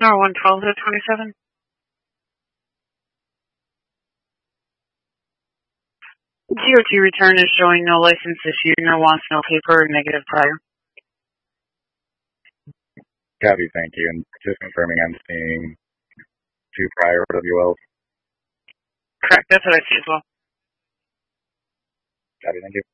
R112-27. DOT return is showing no license issued, no wants, no paper, or negative prior. Copy, thank you. And just confirming I'm seeing 2 prior WLs. Correct, that's what I see as well. Copy, thank you.